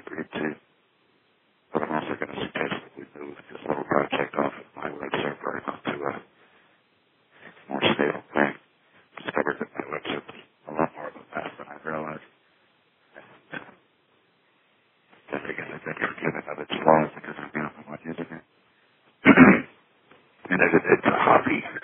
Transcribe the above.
agreed to. But I'm also going to suggest that we move this little project off of my web server onto a more stable thing. Discovered that my web server is a lot more of a mess than I realized. Then again, I've been forgiven of its flaws because I'm the only one using it. And it's a hobby.